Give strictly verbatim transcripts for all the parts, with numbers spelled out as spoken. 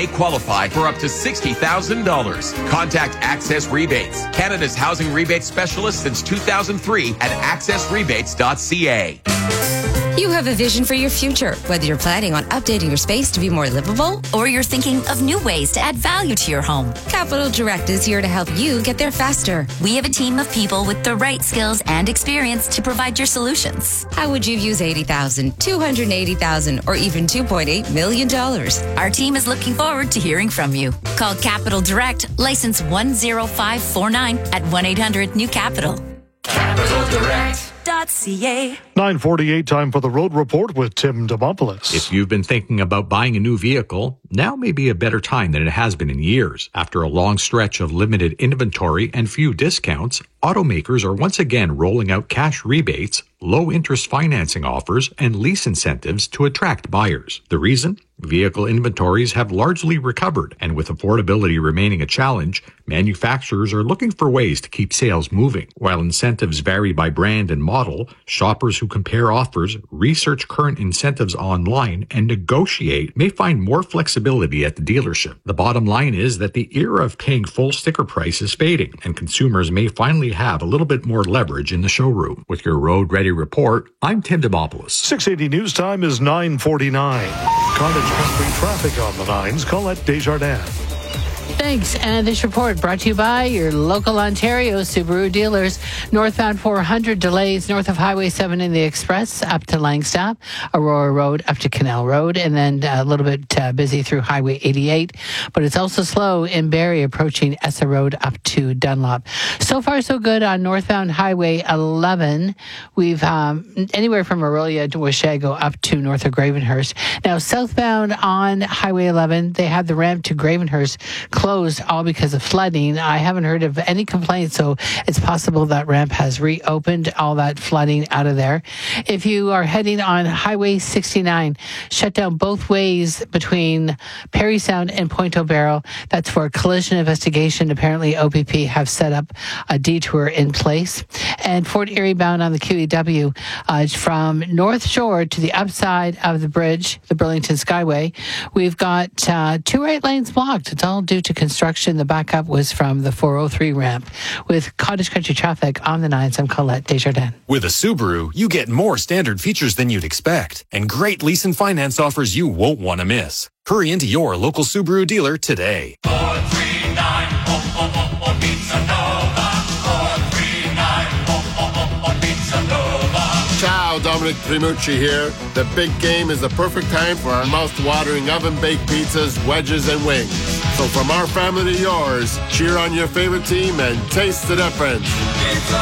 They qualify for up to sixty thousand dollars. Contact Access Rebates, Canada's housing rebate specialist since two thousand three at access rebates dot c a. You have a vision for your future, whether you're planning on updating your space to be more livable or you're thinking of new ways to add value to your home. Capital Direct is here to help you get there faster. We have a team of people with the right skills and experience to provide your solutions. How would you use eighty thousand dollars, two hundred eighty thousand dollars, or even two point eight million dollars? Our team is looking forward to hearing from you. Call Capital Direct, license one zero five four nine at one eight hundred new capital. Capital Direct. .ca. nine forty-eight, time for the Road Report with Tim Demopoulos. If you've been thinking about buying a new vehicle, now may be a better time than it has been in years. After a long stretch of limited inventory and few discounts, automakers are once again rolling out cash rebates, low-interest financing offers, and lease incentives to attract buyers. The reason? Vehicle inventories have largely recovered, and with affordability remaining a challenge, manufacturers are looking for ways to keep sales moving. While incentives vary by brand and model, shoppers who compare offers, research current incentives online, and negotiate may find more flexibility at the dealership. The bottom line is that the era of paying full sticker price is fading, and consumers may finally have a little bit more leverage in the showroom. With your Road Ready Report, I'm Tim Demopoulos. six eighty News Time is nine forty-nine. Cottage Country traffic on the nines. Colette Desjardins. Thanks. And this report brought to you by your local Ontario Subaru dealers. Northbound four hundred delays north of Highway seven in the Express up to Langstaff, Aurora Road up to Canal Road, and then a little bit uh, busy through Highway eighty-eight. But it's also slow in Barrie approaching Essa Road up to Dunlop. So far, so good on northbound Highway eleven. We've um, anywhere from Aurelia to Washago up to north of Gravenhurst. Now, southbound on Highway eleven, they had the ramp to Gravenhurst closed all because of flooding. I haven't heard of any complaints, so it's possible that ramp has reopened, all that flooding out of there. If you are heading on Highway sixty-nine, shut down both ways between Perry Sound and Point O'Barrow. That's for a collision investigation. Apparently, O P P have set up a detour in place. And Fort Erie bound on the Q E W uh, from North Shore to the upside of the bridge, the Burlington Skyway, we've got uh, two right lanes blocked. It's all due to construction. The backup was from the four oh three ramp. With Cottage Country traffic on the nines, I'm Colette Desjardins. With a Subaru, you get more standard features than you'd expect and great lease and finance offers you won't want to miss. Hurry into your local Subaru dealer today. four three nine, oh, oh, oh, oh, Pizza Nova. four three nine, oh, oh, oh, oh, Pizza Nova. Ciao, Dominic Primucci here. The big game is the perfect time for our mouth-watering oven-baked pizzas, wedges, and wings. So from our family to yours, cheer on your favorite team and taste the difference. Pizza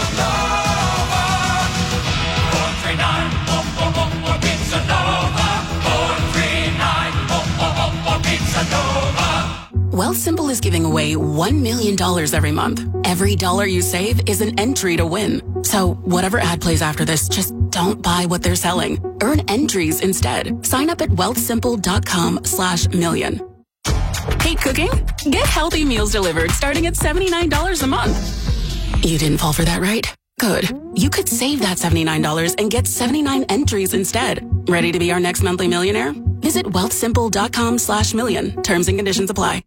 Nova. four three nine, oh, oh, oh, oh, Pizza Nova. four three nine, oh, oh, oh, oh, Pizza Nova. Wealthsimple is giving away one million dollars every month. Every dollar you save is an entry to win. So whatever ad plays after this, just don't buy what they're selling. Earn entries instead. Sign up at wealthsimple.com slash million. Hate cooking? Get healthy meals delivered starting at seventy-nine dollars a month. You didn't fall for that, right? Good. You could save that seventy-nine dollars and get seventy-nine entries instead. Ready to be our next monthly millionaire? Visit wealthsimple.com slash million. Terms and conditions apply.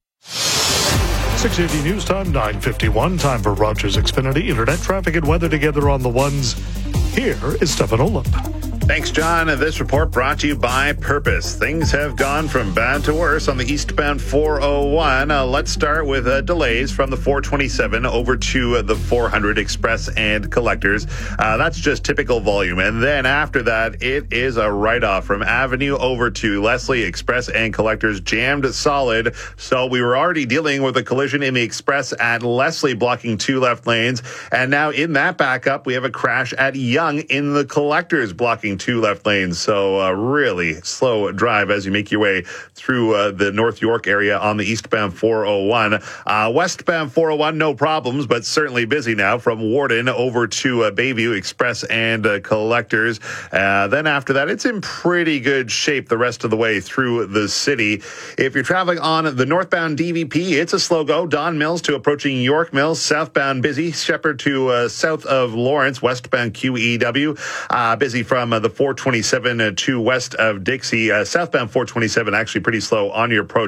six eighty News Time, nine fifty-one. Time for Rogers Xfinity Internet traffic and weather together on the ones. Here is Stefan Olip. Thanks, John. This report brought to you by Purpose. Things have gone from bad to worse on the eastbound four oh one. Uh, let's start with uh, delays from the four twenty-seven over to uh, the four hundred Express and Collectors. Uh, that's just typical volume. And then after that, it is a write-off from Avenue over to Leslie. Express and Collectors jammed solid. So we were already dealing with a collision in the Express at Leslie, blocking two left lanes. And now in that backup, we have a crash at Yonge in the Collectors, blocking two left lanes. So uh, really slow drive as you make your way through uh, the North York area on the eastbound four oh one. Uh, westbound four oh one, no problems, but certainly busy now from Warden over to uh, Bayview Express and uh, Collectors. Uh, then after that, it's in pretty good shape the rest of the way through the city. If you're traveling on the northbound D V P, it's a slow go. Don Mills to approaching York Mills, southbound busy. Shepherd to uh, south of Lawrence, westbound Q E W. Uh, busy from uh, the four twenty-seven uh, to west of Dixie. Uh, southbound four twenty-seven actually pretty slow on your approach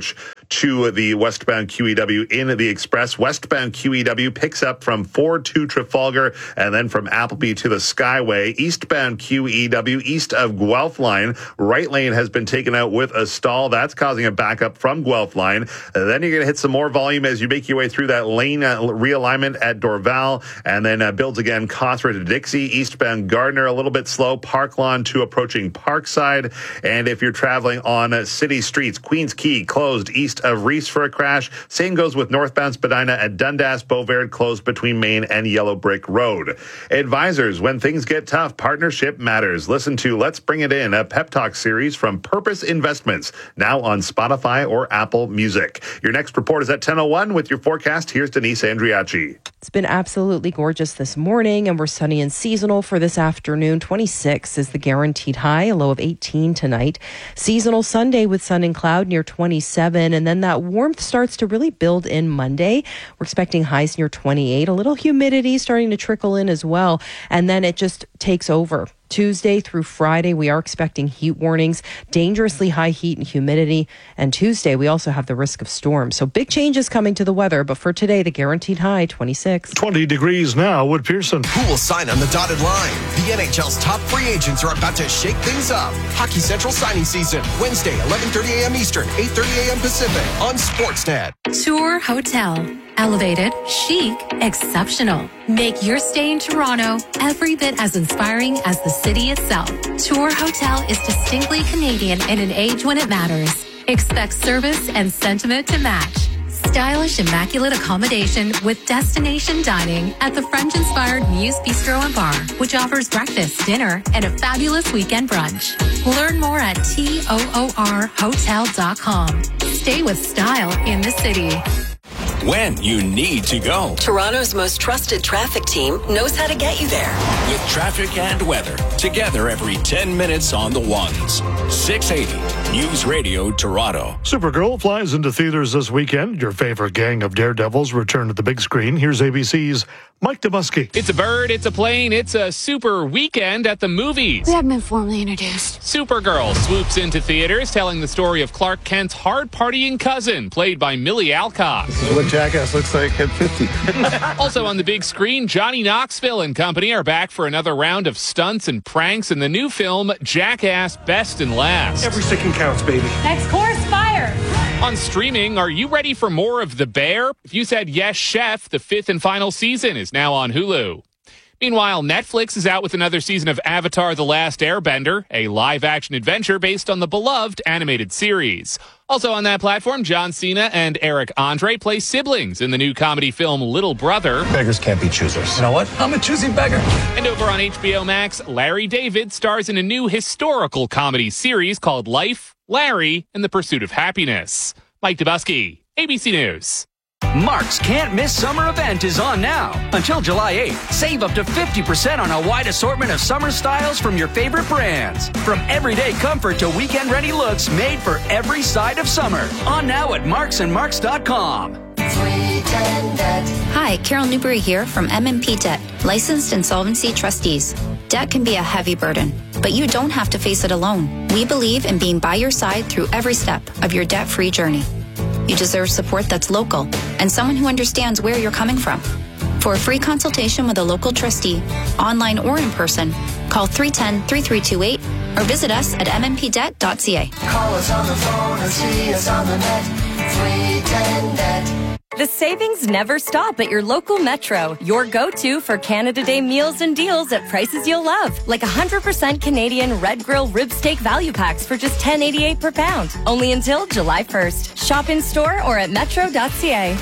to the westbound Q E W in the Express. Westbound Q E W picks up from Ford to Trafalgar and then from Appleby to the Skyway. Eastbound Q E W east of Guelph Line. Right lane has been taken out with a stall. That's causing a backup from Guelph Line. And then you're going to hit some more volume as you make your way through that lane uh, realignment at Dorval, and then uh, builds again Cawthra to Dixie. Eastbound Gardner a little bit slow. Park Lawn to approaching Parkside. And if you're traveling on uh, city streets, Queens Quay closed east of Reese for a crash. Same goes with northbound Spadina at Dundas. Beauvert closed between Main and Yellow Brick Road. Advisors, when things get tough, partnership matters. Listen to Let's Bring It In, a pep talk series from Purpose Investments, now on Spotify or Apple Music. Your next report is at ten oh one with your forecast. Here's Denise Andriachi. It's been absolutely gorgeous this morning, and we're sunny and seasonal for this afternoon. twenty-six is the guaranteed high, a low of eighteen tonight. Seasonal Sunday with sun and cloud near twenty-seven, and then that warmth starts to really build in Monday. We're expecting highs near twenty-eight, a little humidity starting to trickle in as well, and then it just takes over. Tuesday through Friday, we are expecting heat warnings, dangerously high heat and humidity. And Tuesday, we also have the risk of storms. So big changes coming to the weather. But for today, the guaranteed high, twenty-six. twenty degrees now with Pearson. Who will sign on the dotted line? The N H L's top free agents are about to shake things up. Hockey Central signing season, Wednesday, eleven thirty a.m. Eastern, eight thirty a.m. Pacific on Sportsnet. Tour Hotel. Elevated, chic, exceptional. Make your stay in Toronto every bit as inspiring as the city itself. Tour Hotel is distinctly Canadian in an age when it matters. Expect service and sentiment to match. Stylish, immaculate accommodation with destination dining at the French-inspired Muse Bistro and Bar, which offers breakfast, dinner, and a fabulous weekend brunch. Learn more at toor hotel dot com. Stay with style in the city. When you need to go. Toronto's most trusted traffic team knows how to get you there. With traffic and weather, together every ten minutes on the ones. six eighty News Radio Toronto. Supergirl flies into theaters this weekend. Your favorite gang of daredevils return to the big screen. Here's A B C's Mike Dubusky. It's a bird, it's a plane, it's a super weekend at the movies. We haven't been formally introduced. Supergirl swoops into theaters, telling the story of Clark Kent's hard-partying cousin, played by Millie Alcock. This is what Jackass looks like at fifty. Also on the big screen, Johnny Knoxville and company are back for another round of stunts and pranks in the new film Jackass Best and Last. Every second counts, baby. Next course, fire. On streaming, are you ready for more of The Bear? If you said yes, chef, the fifth and final season is now on Hulu. Meanwhile, Netflix is out with another season of Avatar: The Last Airbender, a live-action adventure based on the beloved animated series. Also on that platform, John Cena and Eric Andre play siblings in the new comedy film Little Brother. Beggars can't be choosers. You know what? I'm a choosing beggar. And over on H B O Max, Larry David stars in a new historical comedy series called Life, Larry, and the Pursuit of Happiness. Mike Dubusky, A B C News. Mark's Can't Miss Summer event is on now. Until July eighth, save up to fifty percent on a wide assortment of summer styles from your favorite brands. From everyday comfort to weekend-ready looks made for every side of summer. On now at marks and marks dot com. Hi, Carol Newberry here from M and P Debt, licensed insolvency trustees. Debt can be a heavy burden, but you don't have to face it alone. We believe in being by your side through every step of your debt-free journey. You deserve support that's local and someone who understands where you're coming from. For a free consultation with a local trustee, online or in person, call three one zero, three three two eight or visit us at m m p debt dot c a. Call us on the phone or see us on the net. three ten debt. The savings never stop at your local Metro, your go-to for Canada Day meals and deals at prices you'll love. Like one hundred percent Canadian Red Grill rib steak value packs for just ten eighty-eight per pound. Only until July first. Shop in store or at metro dot c a.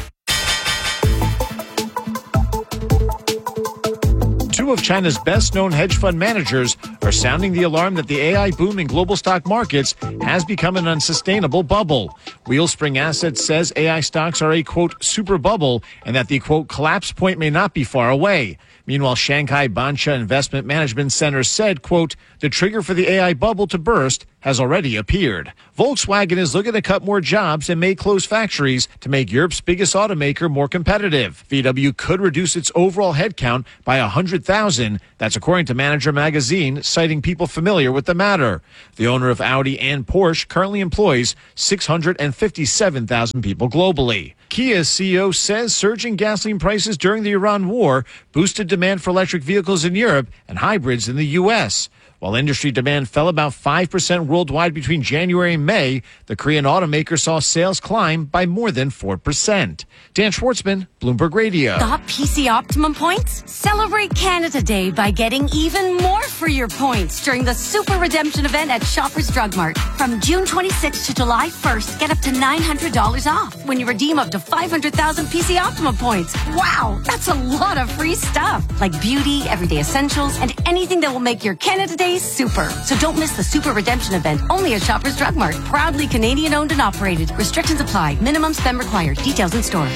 Two of China's best-known hedge fund managers are sounding the alarm that the A I boom in global stock markets has become an unsustainable bubble. Wheelspring Assets says A I stocks are a, quote, super bubble and that the, quote, collapse point may not be far away. Meanwhile, Shanghai Bansha Investment Management Center said, quote, the trigger for the A I bubble to burst has already appeared. Volkswagen is looking to cut more jobs and may close factories to make Europe's biggest automaker more competitive. V W could reduce its overall headcount by one hundred thousand. That's according to Manager Magazine, citing people familiar with the matter. The owner of Audi and Porsche currently employs six hundred fifty-seven thousand people globally. Kia's C E O says surging gasoline prices during the Iran war boosted demand for electric vehicles in Europe and hybrids in the U S. While industry demand fell about five percent worldwide between January and May, the Korean automaker saw sales climb by more than four percent. Dan Schwartzman, Bloomberg Radio. Got P C Optimum points? Celebrate Canada Day by getting even more for your points during the Super Redemption event at Shoppers Drug Mart. From June twenty-sixth to July first, get up to nine hundred dollars off when you redeem up to five hundred thousand P C Optimum points. Wow, that's a lot of free stuff. Like beauty, everyday essentials, and anything that will make your Canada Day super. So don't miss the Super Redemption event only at Shoppers Drug Mart. Proudly Canadian owned and operated. Restrictions apply. Minimum spend required. Details in store.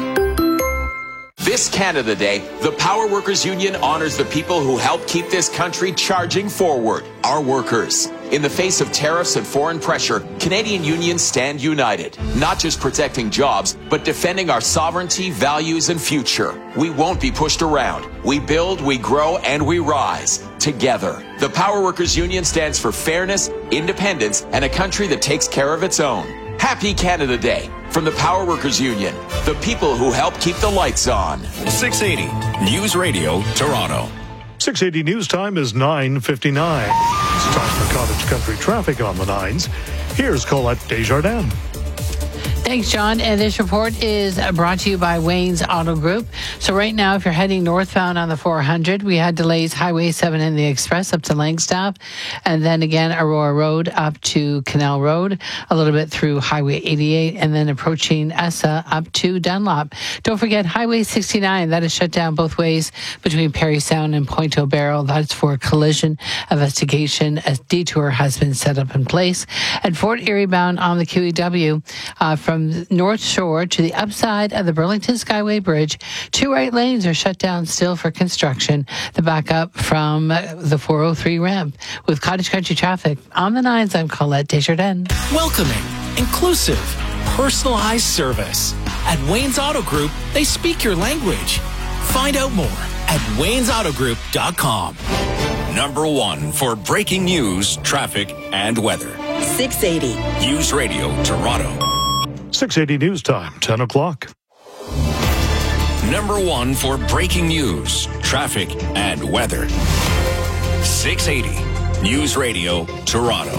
This Canada Day, the Power Workers Union honors the people who help keep this country charging forward, our workers. In the face of tariffs and foreign pressure, Canadian unions stand united, not just protecting jobs, but defending our sovereignty, values, and future. We won't be pushed around. We build, we grow, and we rise together. The Power Workers Union stands for fairness, independence, and a country that takes care of its own. Happy Canada Day from the Power Workers Union, the people who help keep the lights on. six eighty News Radio, Toronto. six eighty News Time is nine fifty-nine. It's time for Cottage Country traffic on the nines. Here's Colette Desjardins. Thanks, John. And this report is brought to you by Wayne's Auto Group. So right now, if you're heading northbound on the four hundred, we had delays Highway seven in the Express up to Langstaff, and then again Aurora Road up to Canal Road, a little bit through Highway eighty-eight, and then approaching Essa up to Dunlop. Don't forget Highway sixty-nine. That is shut down both ways between Parry Sound and Point O'Barrel. That's for collision investigation. A detour has been set up in place. And Fort Erie bound on the Q E W uh, from North Shore to the upside of the Burlington Skyway Bridge. Two right lanes are shut down still for construction. The backup from the four oh three ramp. With Cottage Country traffic on the nines, I'm Colette Desjardins. Welcoming, inclusive, personalized service. At Wayne's Auto Group, they speak your language. Find out more at waynes auto group dot com. Number one for breaking news, traffic, and weather. six eighty News Radio, Toronto. six eighty News Time, ten o'clock. Number one for breaking news, traffic, and weather. six eighty News Radio, Toronto.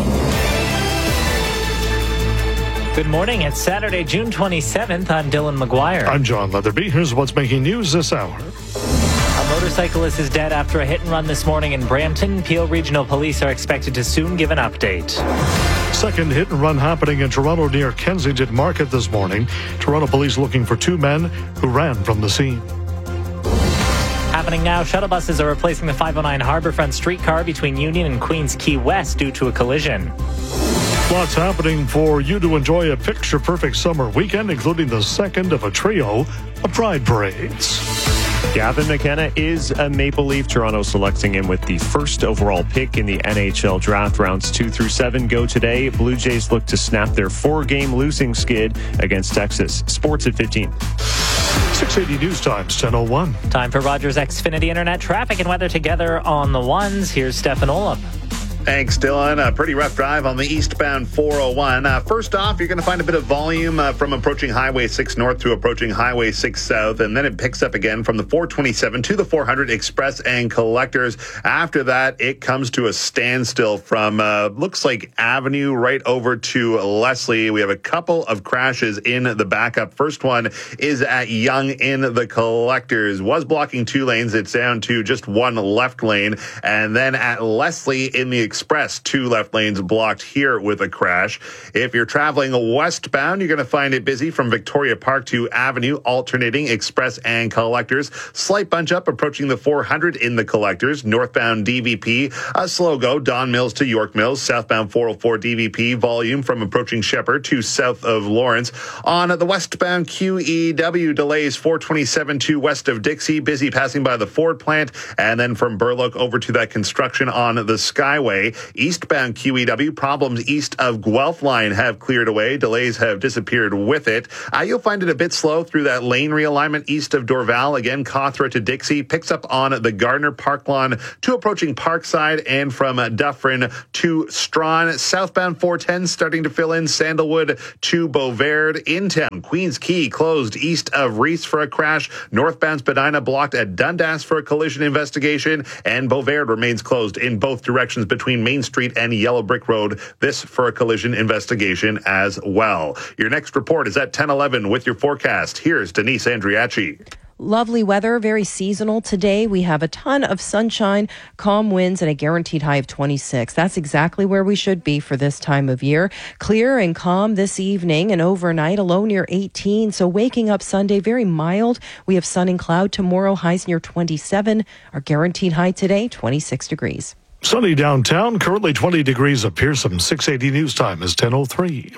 Good morning. It's Saturday, June twenty-seventh. I'm Dylan McGuire. I'm John Leatherby. Here's what's making news this hour. A motorcyclist is dead after a hit and run this morning in Brampton. Peel Regional Police are expected to soon give an update. Second hit and run happening in Toronto near Kensington Market this morning. Toronto police looking for two men who ran from the scene. Happening now, shuttle buses are replacing the five oh nine Harbourfront streetcar between Union and Queens Quay West due to a collision. Lots happening for you to enjoy a picture-perfect summer weekend, including the second of a trio of Pride Parades. Gavin McKenna is a Maple Leaf. Toronto selecting him with the first overall pick in the N H L draft. Rounds two through seven go today. Blue Jays look to snap their four-game losing skid against Texas. Sports at fifteen. six eighty News Times, ten oh one. Time for Rogers Xfinity Internet traffic and weather together on the ones. Here's Stefan Olaf. Thanks, Dylan. A pretty rough drive on the eastbound four oh one. Uh, first off, you're going to find a bit of volume uh, from approaching Highway six North to approaching Highway six South, and then it picks up again from the four twenty-seven to the four hundred Express and Collectors. After that, it comes to a standstill from, uh, looks like Avenue right over to Leslie. We have a couple of crashes in the backup. First one is at Yonge in the Collectors. Was blocking two lanes. It's down to just one left lane. And then at Leslie in the Express, two left lanes blocked here with a crash. If you're traveling westbound, you're going to find it busy from Victoria Park to Avenue, alternating Express and Collectors. Slight bunch up approaching the four hundred in the Collectors. Northbound D V P, a slow go, Don Mills to York Mills. Southbound four oh four D V P, volume from approaching Shepherd to south of Lawrence. On the westbound Q E W, delays four twenty-seven to west of Dixie, busy passing by the Ford plant, and then from Burloak over to that construction on the Skyway. underway. Eastbound Q E W, problems east of Guelph line have cleared away. Delays have disappeared with it. Uh, you'll find it a bit slow through that lane realignment east of Dorval. Again, Cawthra to Dixie. Picks up on the Gardner Park lawn to approaching Parkside, and from Dufferin to Strawn. Southbound four ten starting to fill in. Sandalwood to Beauverde. In town, Queens Quay closed east of Reese for a crash. Northbound Spadina blocked at Dundas for a collision investigation. And Beauverde remains closed in both directions between Main Street and Yellow Brick Road. This for a collision investigation as well. Your next report is at ten eleven with your forecast. Here's Denise Andriachi. Lovely weather, very seasonal today. We have a ton of sunshine, calm winds, and a guaranteed high of twenty-six. That's exactly where we should be for this time of year. Clear and calm this evening and overnight, a low near eighteen. So waking up Sunday, very mild. We have sun and cloud tomorrow, highs near twenty-seven. Our guaranteed high today, twenty-six degrees. Sunny downtown, currently twenty degrees at Pearson. six eighty news time is ten oh three.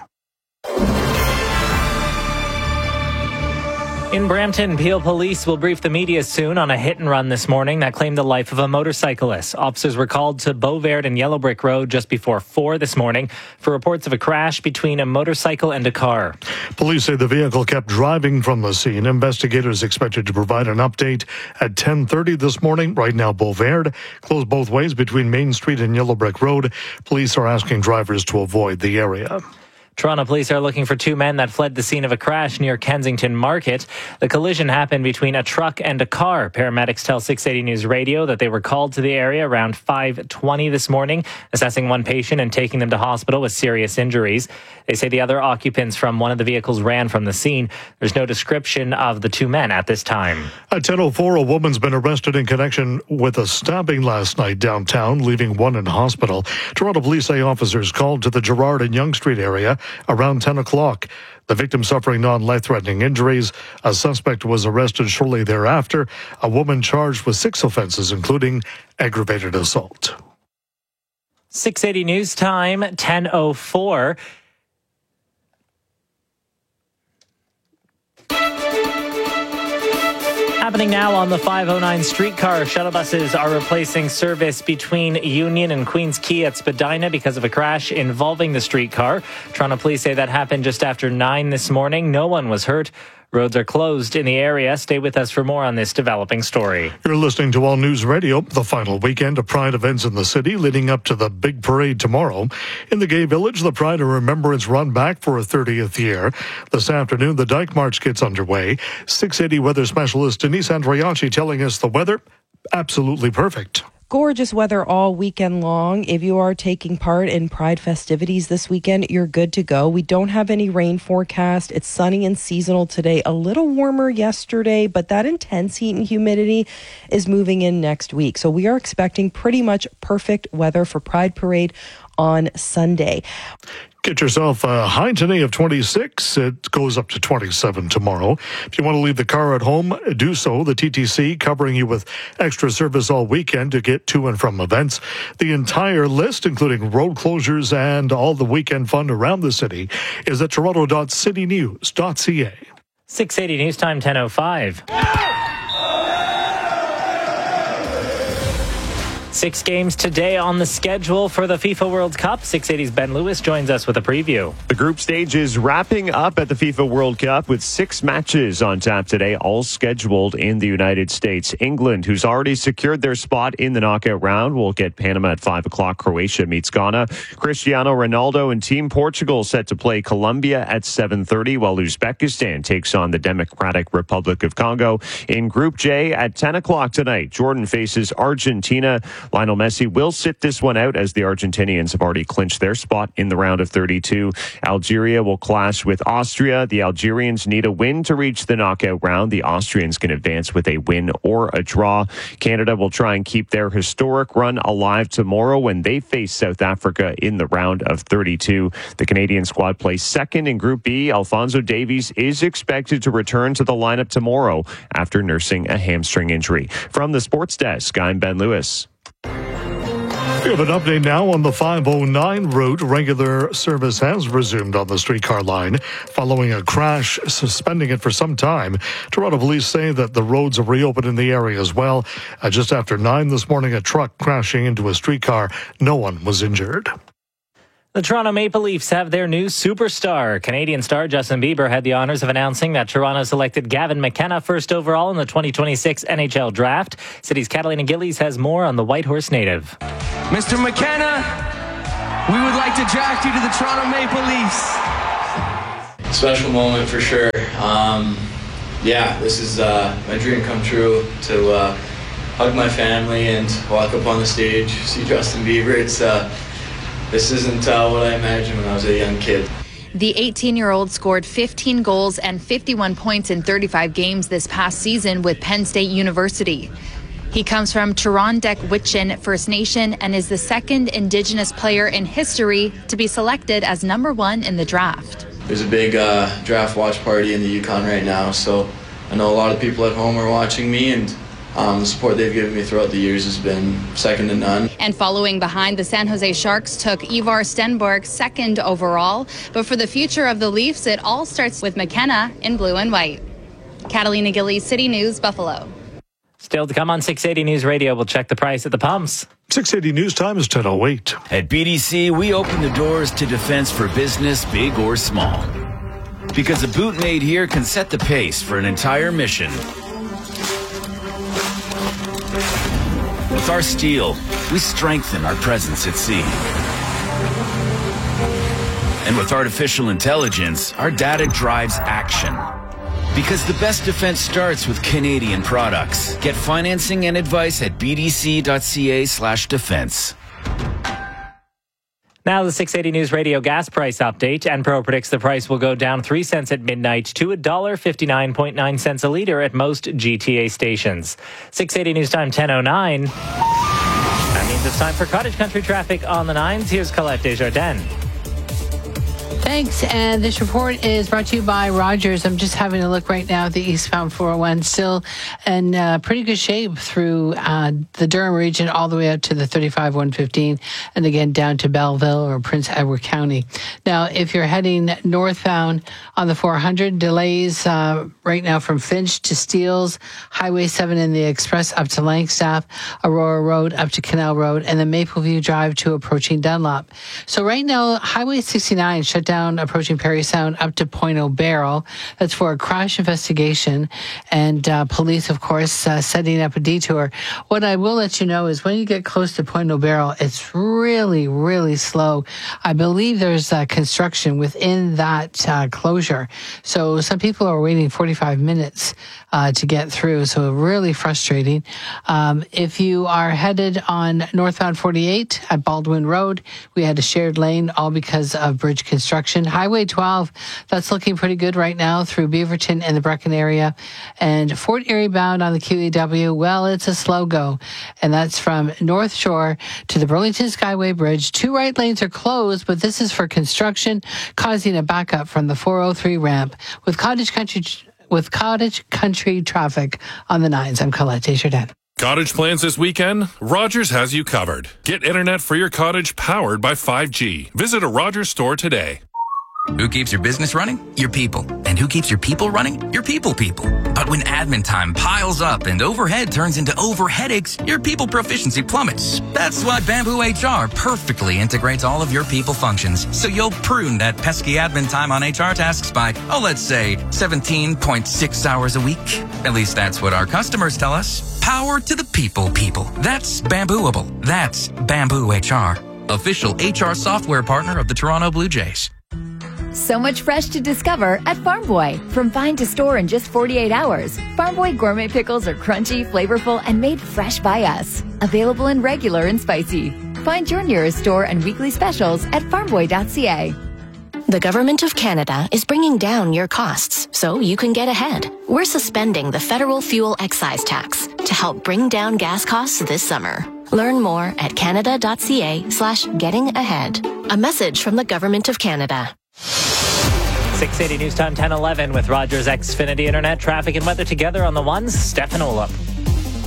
In Brampton, Peel Police will brief the media soon on a hit and run this morning that claimed the life of a motorcyclist. Officers were called to Beauverde and Yellow Brick Road just before four this morning for reports of a crash between a motorcycle and a car. Police say the vehicle kept driving from the scene. Investigators expected to provide an update at ten thirty this morning. Right now, Beauverde closed both ways between Main Street and Yellow Brick Road. Police are asking drivers to avoid the area. Toronto police are looking for two men that fled the scene of a crash near Kensington Market. The collision happened between a truck and a car. Paramedics tell six eighty News Radio that they were called to the area around five twenty this morning, assessing one patient and taking them to hospital with serious injuries. They say the other occupants from one of the vehicles ran from the scene. There's no description of the two men at this time. At ten oh four, a woman's been arrested in connection with a stabbing last night downtown, leaving one in hospital. Toronto police say officers called to the Gerrard and Yonge Street area around ten o'clock. The victim suffering non-life-threatening injuries. A suspect was arrested shortly thereafter. A woman charged with six offenses, including aggravated assault. six eighty News Time, ten oh four. Happening now on the five oh nine streetcar. Shuttle buses are replacing service between Union and Queens Quay at Spadina because of a crash involving the streetcar. Toronto police say that happened just after nine this morning. No one was hurt. Roads are closed in the area. Stay with us for more on this developing story. You're listening to All News Radio, the final weekend of Pride events in the city leading up to the big parade tomorrow. In the Gay Village, the Pride and Remembrance run back for a thirtieth year. This afternoon, the Dyke March gets underway. six eighty weather specialist Denise Andriachi telling us the weather, absolutely perfect. Gorgeous weather all weekend long. If you are taking part in Pride festivities this weekend, you're good to go. We don't have any rain forecast. It's sunny and seasonal today. A little warmer yesterday, but that intense heat and humidity is moving in next week. So we are expecting pretty much perfect weather for Pride Parade on Sunday. Get yourself a high today of twenty-six. It goes up to twenty-seven tomorrow. If you want to leave the car at home, do so. The T T C covering you with extra service all weekend to get to and from events. The entire list, including road closures and all the weekend fun around the city, is at toronto dot city news dot c a. six eighty News Time, ten oh five. Six games today on the schedule for the FIFA World Cup. six eighty's Ben Lewis joins us with a preview. The group stage is wrapping up at the FIFA World Cup with six matches on tap today, all scheduled in the United States. England, who's already secured their spot in the knockout round, will get Panama at five o'clock. Croatia meets Ghana. Cristiano Ronaldo and Team Portugal set to play Colombia at seven thirty, while Uzbekistan takes on the Democratic Republic of Congo. In Group J at ten o'clock tonight, Jordan faces Argentina. Lionel Messi will sit this one out as the Argentinians have already clinched their spot in the round of thirty-two. Algeria will clash with Austria. The Algerians need a win to reach the knockout round. The Austrians can advance with a win or a draw. Canada will try and keep their historic run alive tomorrow when they face South Africa in the round of thirty-two. The Canadian squad plays second in Group B. Alphonso Davies is expected to return to the lineup tomorrow after nursing a hamstring injury. From the sports desk, I'm Ben Lewis. We have an update now on the five oh nine route. Regular service has resumed on the streetcar line following a crash, suspending it for some time. Toronto police say that the roads are reopened in the area as well. Uh, just after nine this morning, a truck crashing into a streetcar. No one was injured. The Toronto Maple Leafs have their new superstar. Canadian star Justin Bieber had the honors of announcing that Toronto selected Gavin McKenna first overall in the twenty twenty-six N H L draft. City's Catalina Gillies has more on the Whitehorse native. Mister McKenna, we would like to draft you to the Toronto Maple Leafs. Special moment for sure. Um, yeah, this is uh, my dream come true to uh, hug my family and walk up on the stage, see Justin Bieber. It's uh, This isn't uh, what I imagined when I was a young kid. The eighteen-year-old scored fifteen goals and fifty-one points in thirty-five games this past season with Penn State University. He comes from Turondek-Witchin First Nation and is the second Indigenous player in history to be selected as number one in the draft. There's a big uh, draft watch party in the Yukon right now, so I know a lot of people at home are watching me, and Um, the support they've given me throughout the years has been second to none. And following behind, the San Jose Sharks took Ivar Stenberg second overall. But for the future of the Leafs, it all starts with McKenna in blue and white. Catalina Gillies, City News, Buffalo. Still to come on six eighty News Radio, we'll check the price at the pumps. six eighty News Time is ten oh eight. At B D C, we open the doors to defense for business, big or small. Because a boot made here can set the pace for an entire mission. With our steel, we strengthen our presence at sea. And with artificial intelligence, our data drives action. Because the best defense starts with Canadian products. Get financing and advice at bdc.ca slash defense. Now the six eighty News Radio gas price update. Enpro predicts the price will go down three cents at midnight to one dollar fifty-nine point nine cents a litre at most G T A stations. six eighty News Time ten oh nine. That means it's time for Cottage Country traffic on the nines. Here's Colette Desjardins. Thanks. And this report is brought to you by Rogers. I'm just having a look right now at the eastbound four oh one. Still in uh, pretty good shape through uh, the Durham region all the way up to the thirty-five one fifteen and again down to Belleville or Prince Edward County. Now, if you're heading northbound on the four hundred, delays uh, right now from Finch to Steeles, Highway seven in the Express up to Langstaff, Aurora Road up to Canal Road, and then Mapleview Drive to approaching Dunlop. So right now, Highway sixty-nine shut down approaching Parry Sound up to Point O'Barrel. That's for a crash investigation. And uh, police, of course, uh, setting up a detour. What I will let you know is when you get close to Point O'Barrel, it's really, really slow. I believe there's uh, construction within that uh, closure. So some people are waiting forty-five minutes uh, to get through. So really frustrating. Um, if you are headed on northbound forty-eight at Baldwin Road, we had a shared lane all because of bridge construction. Highway twelve, that's looking pretty good right now through Beaverton and the Brecken area. And Fort Erie bound on the Q E W, well, it's a slow go. And that's from North Shore to the Burlington Skyway Bridge. Two right lanes are closed, but this is for construction, causing a backup from the four oh three ramp. With Cottage Country, with Cottage Country traffic on the nines, I'm Colette Desjardins. Cottage plans this weekend? Rogers has you covered. Get internet for your cottage powered by five G. Visit a Rogers store today. Who keeps your business running? Your people. And who keeps your people running? Your people people. But when admin time piles up and overhead turns into over headaches, your people proficiency plummets. That's why Bamboo H R perfectly integrates all of your people functions, so you'll prune that pesky admin time on H R tasks by, oh, let's say seventeen point six hours a week. At least that's what our customers tell us. Power to the people people. That's Bambooable. That's Bamboo H R. Official H R software partner of the Toronto Blue Jays. So much fresh to discover at Farm Boy. From find to store in just forty-eight hours, Farm Boy gourmet pickles are crunchy, flavorful, and made fresh by us. Available in regular and spicy. Find your nearest store and weekly specials at farm boy dot c a. The Government of Canada is bringing down your costs so you can get ahead. We're suspending the federal fuel excise tax to help bring down gas costs this summer. Learn more at canada.ca slash getting ahead. A message from the Government of Canada. six eighty News Time ten eleven with Rogers Xfinity Internet traffic and weather together on the ones. Stefan Olaf.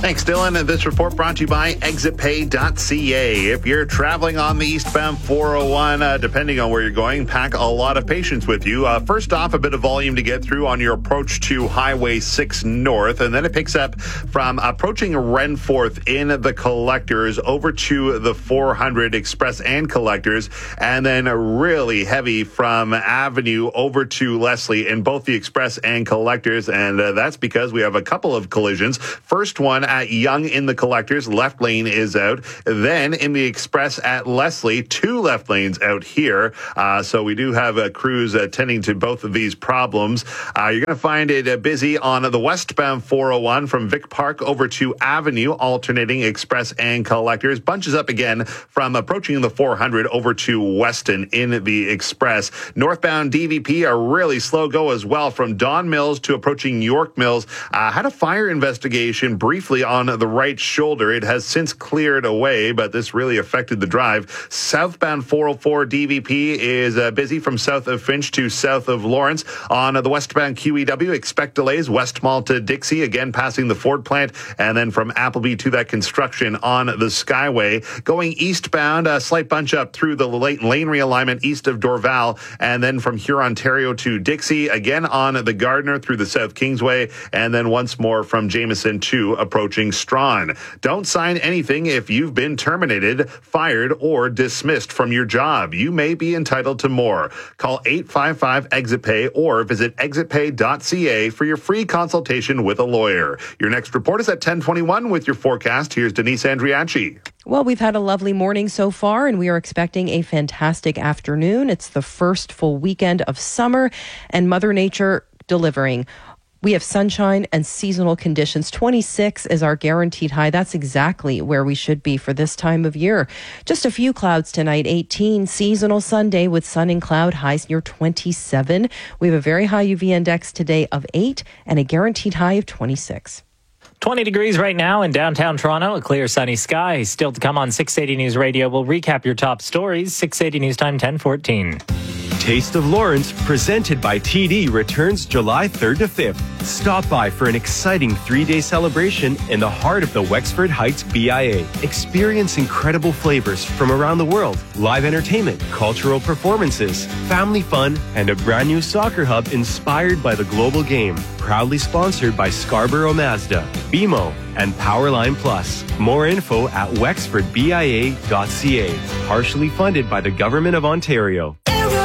Thanks, Dylan. And this report brought to you by exit pay dot c a. If you're traveling on the eastbound four oh one, uh, depending on where you're going, pack a lot of patience with you. Uh, first off, a bit of volume to get through on your approach to Highway six North, and then it picks up from approaching Renforth in the collectors over to the four hundred Express and collectors, and then really heavy from Avenue over to Leslie in both the Express and collectors, and uh, that's because we have a couple of collisions. First one at Young in the collectors, left lane is out. Then in the Express at Leslie, two left lanes out here. Uh, so we do have uh, crews uh, tending to both of these problems. Uh, you're going to find it uh, busy on the westbound four oh one from Vic Park over to Avenue, alternating Express and collectors. Bunches up again from approaching the four hundred over to Weston in the Express. Northbound D V P, a really slow go as well from Don Mills to approaching York Mills. Uh, had a fire investigation briefly on the right shoulder. It has since cleared away, but this really affected the drive. Southbound four oh four D V P is uh, busy from south of Finch to south of Lawrence. On uh, the westbound Q E W, expect delays West Mall to Dixie, again passing the Ford plant, and then from Appleby to that construction on the Skyway. Going eastbound, a slight bunch up through the lane realignment east of Dorval, and then from Hurontario to Dixie, again on the Gardner through the South Kingsway, and then once more from Jameson to approaching Strawn. Don't sign anything if you've been terminated, fired, or dismissed from your job. You may be entitled to more. Call eight five five exit pay or visit exit pay dot c a for your free consultation with a lawyer. Your next report is at ten twenty-one with your forecast. Here's Denise Andriachi. Well, we've had a lovely morning so far, and we are expecting a fantastic afternoon. It's the first full weekend of summer, and Mother Nature delivering. We have sunshine and seasonal conditions. twenty-six is our guaranteed high. That's exactly where we should be for this time of year. Just a few clouds tonight, eighteen. Seasonal Sunday with sun and cloud, highs near twenty-seven. We have a very high U V index today of eight and a guaranteed high of twenty-six. twenty degrees right now in downtown Toronto, a clear sunny sky. Still to come on six eighty News Radio. We'll recap your top stories. six eighty News Time, ten fourteen. Taste of Lawrence, presented by T D, returns July third to fifth. Stop by for an exciting three-day celebration in the heart of the Wexford Heights B I A. Experience incredible flavors from around the world, live entertainment, cultural performances, family fun, and a brand new soccer hub inspired by the global game. Proudly sponsored by Scarborough Mazda, B M O, and Powerline Plus. More info at wexford b i a dot c a. Partially funded by the Government of Ontario.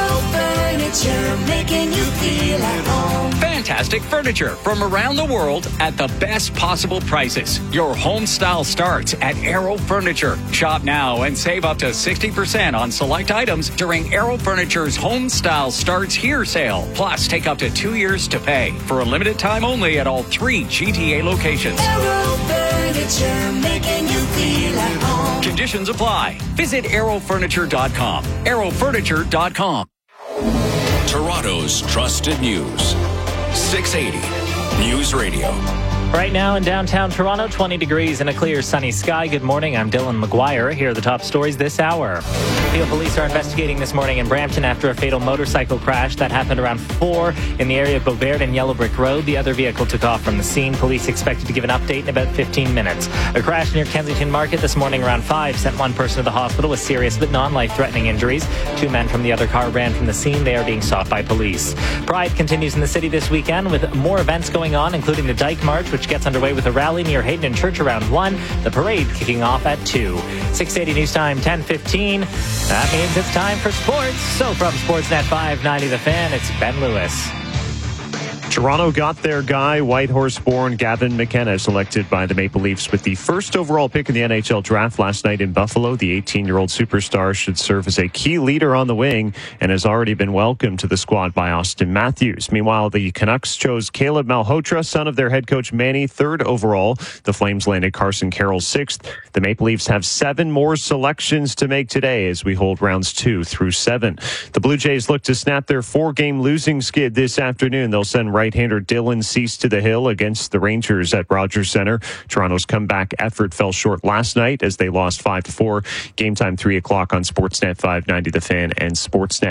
Making you feel at home. Fantastic furniture from around the world at the best possible prices. Your home style starts at Aero Furniture. Shop now and save up to sixty percent on select items during Aero Furniture's Home Style Starts Here sale. Plus, take up to two years to pay for a limited time only at all three G T A locations. Aero Furniture, making you feel at home. Conditions apply. Visit aero furniture dot com. aero furniture dot com. Toronto's trusted news. six eighty News Radio. Right now in downtown Toronto, twenty degrees and a clear sunny sky. Good morning, I'm Dylan McGuire. Here are the top stories this hour. Peel police are investigating this morning in Brampton after a fatal motorcycle crash that happened around four in the area of Beauvert and Yellow Brick Road. The other vehicle took off from the scene. Police expected to give an update in about fifteen minutes. A crash near Kensington Market this morning around five sent one person to the hospital with serious but non-life-threatening injuries. Two men from the other car ran from the scene. They are being sought by police. Pride continues in the city this weekend with more events going on, including the Dyke March, which gets underway with a rally near Hayden and Church around one. The parade kicking off at two. six eighty News Time, ten fifteen. That means it's time for sports. So from Sportsnet five ninety The Fan, it's Ben Lewis. Toronto got their guy, Whitehorse-born Gavin McKenna, selected by the Maple Leafs with the first overall pick in the N H L draft last night in Buffalo. The eighteen-year-old superstar should serve as a key leader on the wing and has already been welcomed to the squad by Austin Matthews. Meanwhile, the Canucks chose Caleb Malhotra, son of their head coach Manny, third overall. The Flames landed Carson Carroll sixth. The Maple Leafs have seven more selections to make today as we hold rounds two through seven. The Blue Jays look to snap their four-game losing skid this afternoon. They'll send right-hander Dylan Cease to the hill against the Rangers at Rogers Centre. Toronto's comeback effort fell short last night as they lost five to four. Game time three o'clock on Sportsnet five ninety The Fan and Sportsnet.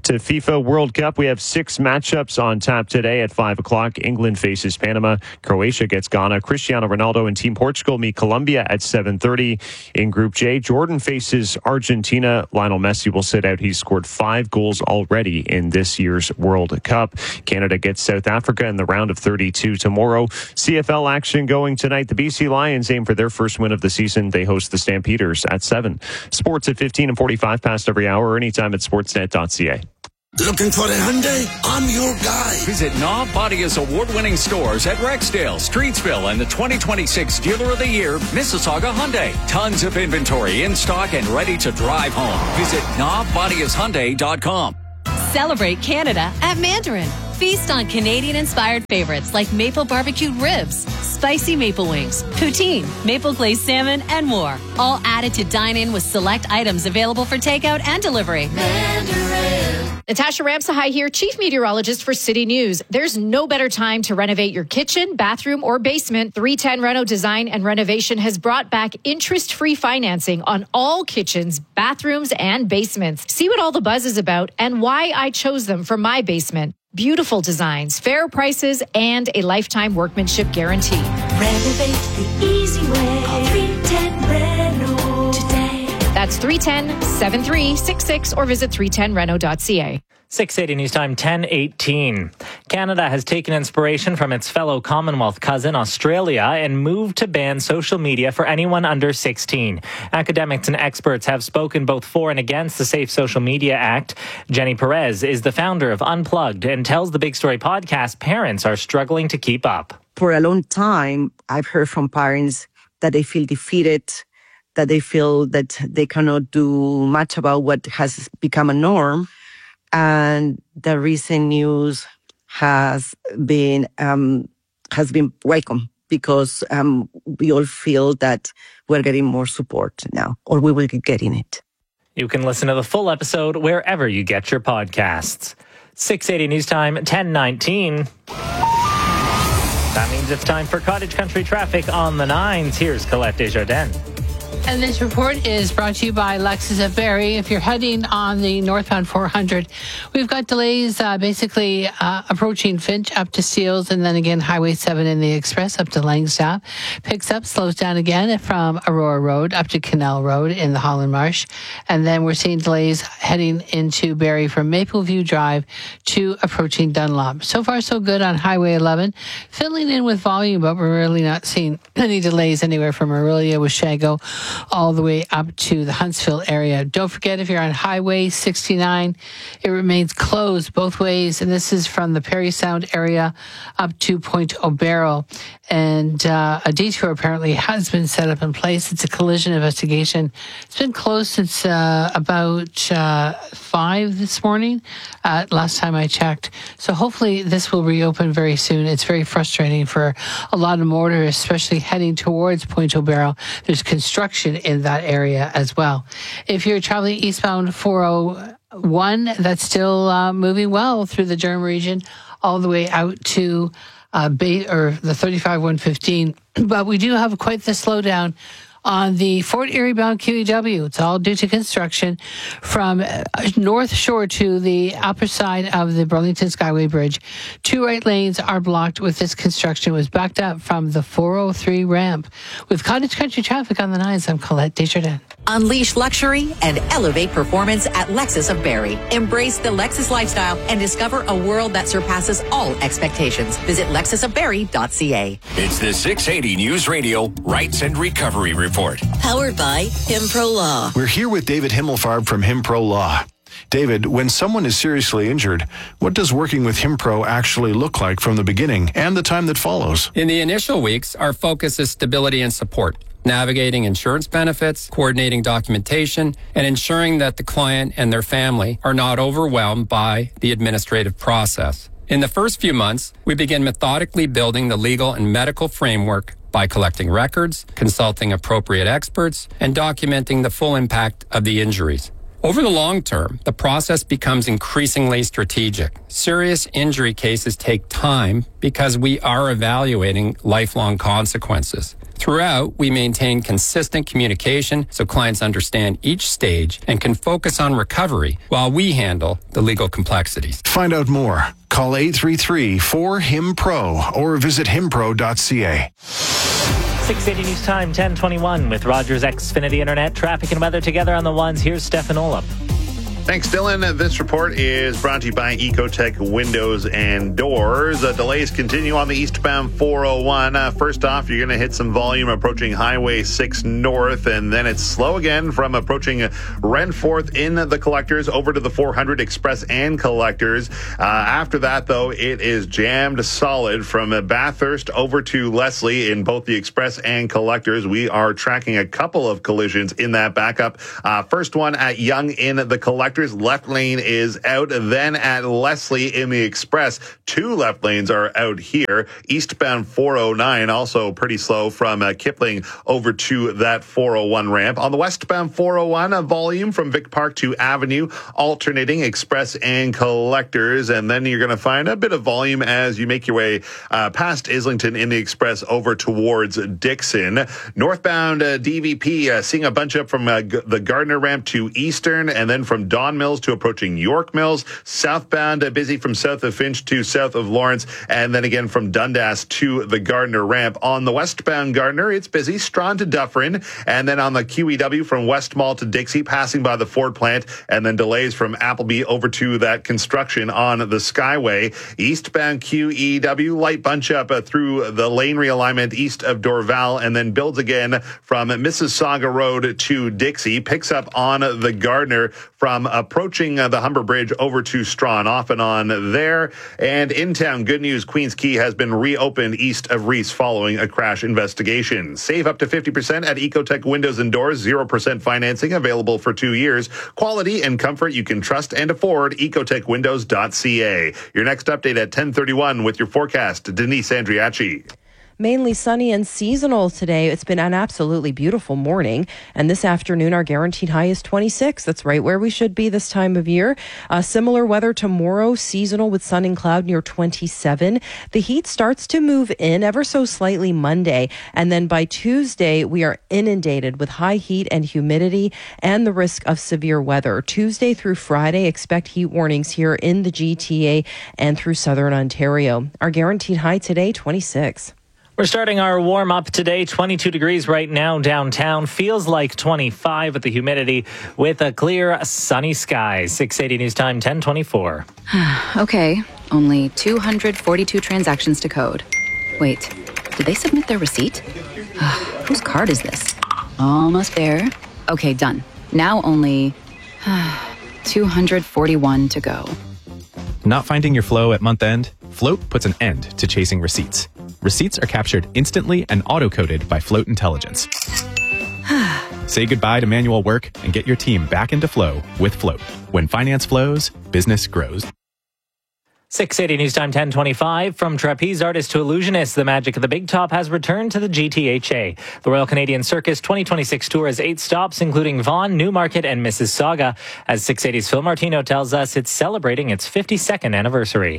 To FIFA World Cup, we have six matchups on tap today at five o'clock. England faces Panama. Croatia gets Ghana. Cristiano Ronaldo and Team Portugal meet Colombia at seven thirty. In Group J, Jordan faces Argentina. Lionel Messi will sit out. He's scored five goals already in this year's World Cup. Canada gets South Africa in the round of thirty-two tomorrow. C F L action going tonight. The B C Lions aim for their first win of the season. They host the Stampeders at seven. Sports at fifteen and forty-five past every hour or anytime at sportsnet dot c a. Looking for a Hyundai? I'm your guy. Visit Knob Bodia's award-winning stores at Rexdale, Streetsville, and the twenty twenty-six Dealer of the Year, Mississauga Hyundai. Tons of inventory in stock and ready to drive home. Visit knob bodias hyundai dot com. Celebrate Canada at Mandarin. Feast on Canadian-inspired favorites like maple barbecued ribs, spicy maple wings, poutine, maple glazed salmon, and more. All added to dine in with select items available for takeout and delivery. Mandarin. Natasha Ramsahai here, Chief Meteorologist for City News. There's no better time to renovate your kitchen, bathroom, or basement. three ten Reno Design and Renovation has brought back interest-free financing on all kitchens, bathrooms, and basements. See what all the buzz is about and why I chose them for my basement. Beautiful designs, fair prices, and a lifetime workmanship guarantee. Renovate the easy way. Call three ten Reno today. That's three one zero, seven three six six or visit three ten reno dot c a. six eighty News Time, ten eighteen. Canada has taken inspiration from its fellow Commonwealth cousin, Australia, and moved to ban social media for anyone under sixteen. Academics and experts have spoken both for and against the Safe Social Media Act. Jenny Perez is the founder of Unplugged and tells the Big Story podcast parents are struggling to keep up. For a long time, I've heard from parents that they feel defeated, that they feel that they cannot do much about what has become a norm. And the recent news has been um, has been welcome because um, we all feel that we're getting more support now, or we will be getting it. You can listen to the full episode wherever you get your podcasts. six eighty News Time, ten nineteen. That means it's time for Cottage Country traffic on the nines. Here's Colette Desjardins. And this report is brought to you by Lexus of Barrie. If you're heading on the northbound four hundred, we've got delays uh, basically uh, approaching Finch up to Steeles, and then again Highway seven in the Express up to Langstaff. Picks up, slows down again from Aurora Road up to Canal Road in the Holland Marsh. And then we're seeing delays heading into Barrie from Mapleview Drive to approaching Dunlop. So far, so good on Highway eleven. Filling in with volume, but we're really not seeing any delays anywhere from Aurelia with Shago all the way up to the Huntsville area. Don't forget, if you're on Highway sixty-nine, it remains closed both ways, and this is from the Perry Sound area up to Point O'Barrow. And uh, a detour apparently has been set up in place. It's a collision investigation. It's been closed since uh, about uh, five this morning, uh, last time I checked. So hopefully this will reopen very soon. It's very frustrating for a lot of motorists, especially heading towards Point O'Barrow. There's construction in that area as well. If you're traveling eastbound four oh one, that's still uh, moving well through the Durham region, all the way out to uh, Bay, or the thirty-five one fifteen. But we do have quite the slowdown on the Fort Erie bound Q E W. It's all due to construction from North Shore to the upper side of the Burlington Skyway Bridge. Two right lanes are blocked with this construction. It was backed up from the four oh three ramp. With Cottage Country traffic on the nines, I'm Colette Desjardins. Unleash luxury and elevate performance at Lexus of Barrie. Embrace the Lexus lifestyle and discover a world that surpasses all expectations. Visit lexus of barrie dot c a. It's the six eighty News Radio Rights and Recovery Report. Powered by Himpro Law. We're here with David Himmelfarb from Himpro Law. David, when someone is seriously injured, what does working with Himpro actually look like from the beginning and the time that follows? In the initial weeks, our focus is stability and support, navigating insurance benefits, coordinating documentation, and ensuring that the client and their family are not overwhelmed by the administrative process. In the first few months, we begin methodically building the legal and medical framework by collecting records, consulting appropriate experts, and documenting the full impact of the injuries. Over the long term, the process becomes increasingly strategic. Serious injury cases take time because we are evaluating lifelong consequences. Throughout, we maintain consistent communication so clients understand each stage and can focus on recovery while we handle the legal complexities. Find out more. Call eight three three, four H I M P R O or visit himpro dot c a. six eighty News Time, ten twenty-one with Rogers Xfinity Internet. Traffic and weather together on the ones. Here's Stefan Olop. Thanks, Dylan. This report is brought to you by Ecotech Windows and Doors. Uh, delays continue on the eastbound four oh one. Uh, first off, you're going to hit some volume approaching Highway six North, and then it's slow again from approaching Renforth in the collectors over to the four hundred Express and collectors. Uh, after that, though, it is jammed solid from Bathurst over to Leslie in both the Express and collectors. We are tracking a couple of collisions in that backup. Uh, first one at Yonge in the collectors. Left lane is out. Then at Leslie in the Express, two left lanes are out here. Eastbound four oh nine, also pretty slow from uh, Kipling over to that four oh one ramp. On the westbound four oh one, a volume from Vic Park to Avenue, alternating Express and collectors. And then you're going to find a bit of volume as you make your way uh, past Islington in the Express over towards Dixon. Northbound uh, D V P, uh, seeing a bunch up from uh, G- the Gardner ramp to Eastern, and then from Dawn Mills to approaching York Mills. Southbound, uh, busy from south of Finch to south of Lawrence, and then again from Dundas to the Gardner ramp. On the westbound Gardner, it's busy, Strawn to Dufferin, and then on the Q E W from West Mall to Dixie, passing by the Ford plant, and then delays from Appleby over to that construction on the Skyway. Eastbound Q E W, light bunch up uh, through the lane realignment east of Dorval, and then builds again from Mississauga Road to Dixie, picks up on the Gardner from approaching uh, the Humber Bridge over to Strawn, off and on there. And in town, good news, Queens Quay has been reopened east of Reese following a crash investigation. Save up to fifty percent at Ecotech Windows and Doors, zero percent financing available for two years. Quality and comfort you can trust and afford, ecotech windows dot c a. Your next update at ten thirty-one with your forecast, Denise Andriachi. Mainly sunny and seasonal today. It's been an absolutely beautiful morning. And this afternoon, our guaranteed high is twenty-six. That's right where we should be this time of year. Uh, similar weather tomorrow, seasonal with sun and cloud near twenty-seven. The heat starts to move in ever so slightly Monday. And then by Tuesday, we are inundated with high heat and humidity and the risk of severe weather. Tuesday through Friday, expect heat warnings here in the G T A and through southern Ontario. Our guaranteed high today, twenty-six. We're starting our warm-up today. twenty-two degrees right now downtown. Feels like twenty-five with the humidity with a clear, sunny sky. six eighty News Time, ten twenty-four. Okay, only two hundred forty-two transactions to code. Wait, did they submit their receipt? Whose card is this? Almost there. Okay, done. Now only two hundred forty-one to go. Not finding your flow at month end? Float puts an end to chasing receipts. Receipts are captured instantly and auto-coded by Float Intelligence. Say goodbye to manual work and get your team back into flow with Float. When finance flows, business grows. six eighty News Time, ten twenty-five. From trapeze artist to illusionist, the magic of the Big Top has returned to the G T H A. The Royal Canadian Circus twenty twenty-six tour has eight stops, including Vaughan, Newmarket, and Mississauga. As six eighty's Phil Martino tells us, it's celebrating its fifty-second anniversary.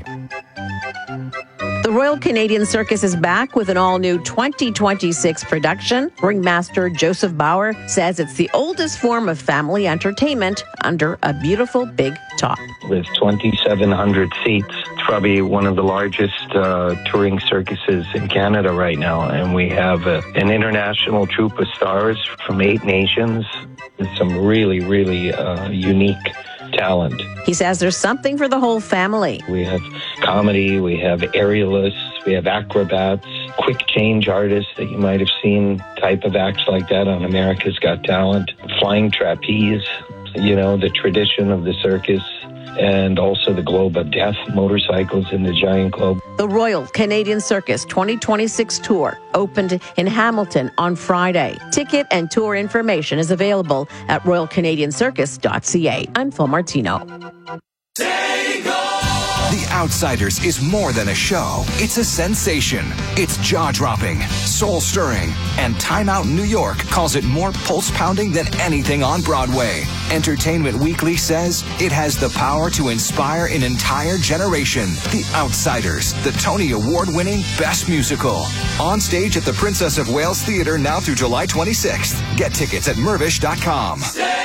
The Royal Canadian Circus is back with an all-new twenty twenty-six production. Ringmaster Joseph Bauer says it's the oldest form of family entertainment under a beautiful big top. With twenty-seven hundred seats, it's probably one of the largest uh, touring circuses in Canada right now. And we have a, an international troupe of stars from eight nations with some really, really uh, unique talent. He says there's something for the whole family. We have comedy, we have aerialists, we have acrobats, quick change artists that you might have seen, type of acts like that on America's Got Talent, flying trapeze, you know, the tradition of the circus, and also the Globe of Death, motorcycles in the Giant Globe. The Royal Canadian Circus twenty twenty-six tour opened in Hamilton on Friday. Ticket and tour information is available at royal canadian circus dot c a. I'm Phil Martino. The Outsiders is more than a show. It's a sensation. It's jaw-dropping, soul-stirring, and Time Out New York calls it more pulse-pounding than anything on Broadway. Entertainment Weekly says it has the power to inspire an entire generation. The Outsiders, the Tony Award-winning Best Musical. On stage at the Princess of Wales Theatre now through July twenty-sixth. Get tickets at mervish dot com.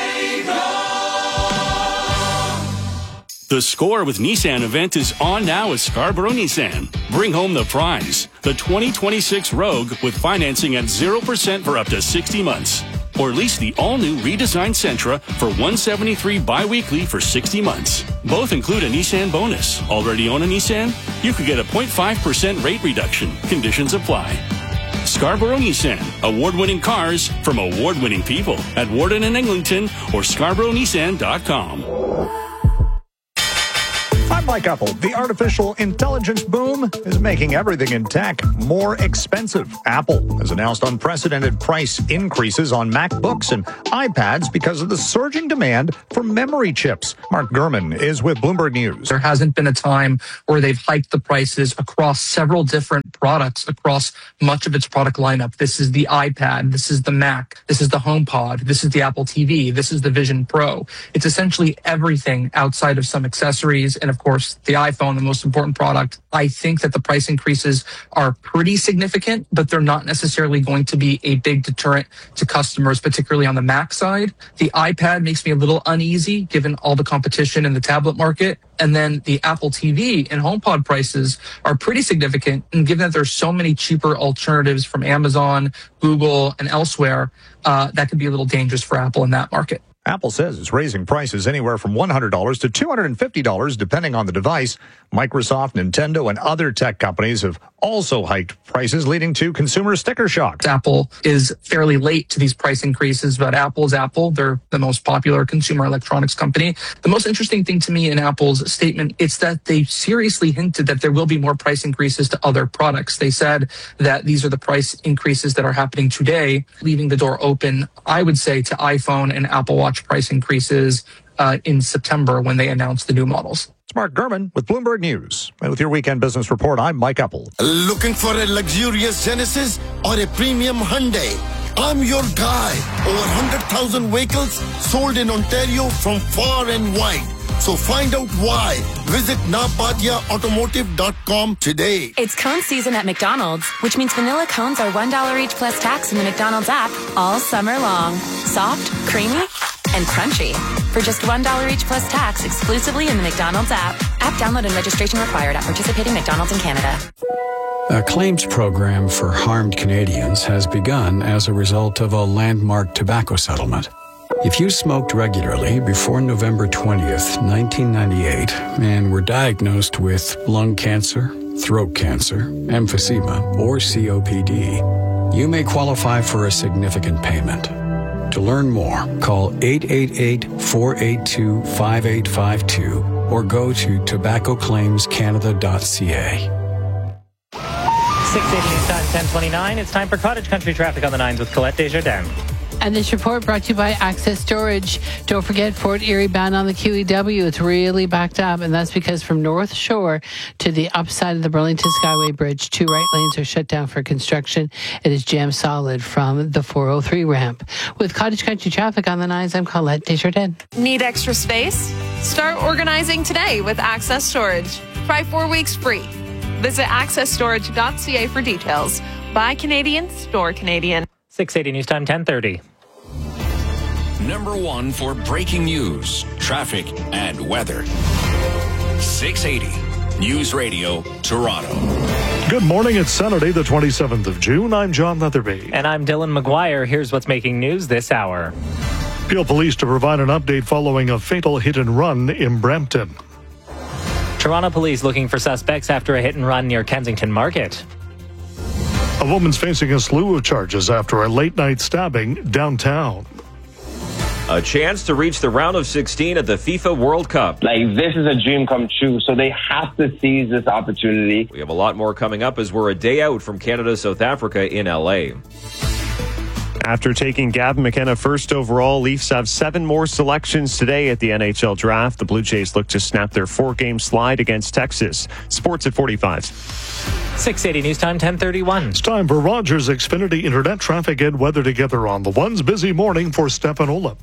The Score with Nissan event is on now at Scarborough Nissan. Bring home the prize, the twenty twenty-six Rogue with financing at zero percent for up to sixty months. Or lease the all-new redesigned Sentra for one hundred seventy-three dollars bi-weekly for sixty months. Both include a Nissan bonus. Already own a Nissan? You could get a zero point five percent rate reduction. Conditions apply. Scarborough Nissan. Award-winning cars from award-winning people at Warden and Eglinton or scarborough nissan dot com. I'm Mike Apple. The artificial intelligence boom is making everything in tech more expensive. Apple has announced unprecedented price increases on MacBooks and iPads because of the surging demand for memory chips. Mark Gurman is with Bloomberg News. There hasn't been a time where they've hiked the prices across several different products, across much of its product lineup. This is the iPad. This is the Mac. This is the HomePod. This is the Apple T V. This is the Vision Pro. It's essentially everything outside of some accessories and, of course, the iPhone, the most important product. I think that the price increases are pretty significant, but they're not necessarily going to be a big deterrent to customers, particularly on the Mac side. The iPad makes me a little uneasy given all the competition in the tablet market. And then the Apple T V and HomePod prices are pretty significant. And given that there's so many cheaper alternatives from Amazon, Google, and elsewhere, uh, that could be a little dangerous for Apple in that market. Apple says it's raising prices anywhere from one hundred dollars to two hundred fifty dollars depending on the device. Microsoft, Nintendo, and other tech companies have also hiked prices, leading to consumer sticker shock. Apple is fairly late to these price increases, but Apple's Apple. They're the most popular consumer electronics company. The most interesting thing to me in Apple's statement is that they seriously hinted that there will be more price increases to other products. They said that these are the price increases that are happening today, leaving the door open, I would say, to iPhone and Apple Watch price increases uh, in September when they announce the new models. It's Mark Gurman with Bloomberg News. And with your Weekend Business Report, I'm Mike Apple. Looking for a luxurious Genesis or a premium Hyundai? I'm your guy. Over one hundred thousand vehicles sold in Ontario from far and wide. So find out why. Visit nabadia automotive dot com today. It's cone season at McDonald's, which means vanilla cones are one dollar each plus tax in the McDonald's app all summer long. Soft, creamy, and crunchy. For just one dollar each plus tax exclusively in the McDonald's app. App download and registration required at participating McDonald's in Canada. A claims program for harmed Canadians has begun as a result of a landmark tobacco settlement. If you smoked regularly before November twentieth, nineteen ninety-eight, and were diagnosed with lung cancer, throat cancer, emphysema, or C O P D, you may qualify for a significant payment. To learn more, call eight eight eight, four eight two, five eight five two or go to tobacco claims canada dot c a. six eighty News Time, ten twenty-nine. It's time for Cottage Country Traffic on the nines with Colette Desjardins. And this report brought to you by Access Storage. Don't forget Fort Erie bound on the Q E W. It's really backed up, and that's because from North Shore to the upside of the Burlington Skyway Bridge, two right lanes are shut down for construction. It is jammed solid from the four oh three ramp. With Cottage Country Traffic on the nines, I'm Colette Desjardins. Need extra space? Start organizing today with Access Storage. Try four weeks free. Visit access storage dot c a for details. Buy Canadian, store Canadian. six eighty News Time, ten thirty. Number one for breaking news, traffic, and weather. six eighty News Radio, Toronto. Good morning. It's Saturday, the twenty-seventh of June. I'm John Leatherby. And I'm Dylan McGuire. Here's what's making news this hour. Peel Police to provide an update following a fatal hit and run in Brampton. Toronto Police looking for suspects after a hit and run near Kensington Market. A woman's facing a slew of charges after a late-night stabbing downtown. A chance to reach the round of sixteen at the FIFA World Cup. Like, this is a dream come true, so they have to seize this opportunity. We have a lot more coming up as we're a day out from Canada, South Africa in L A. After taking Gavin McKenna first overall, Leafs have seven more selections today at the N H L draft. The Blue Jays look to snap their four-game slide against Texas. Sports at forty-five. six eighty News Time, ten thirty-one. It's time for Rogers Xfinity Internet Traffic and Weather together on the one's busy morning for Stefan Olaf.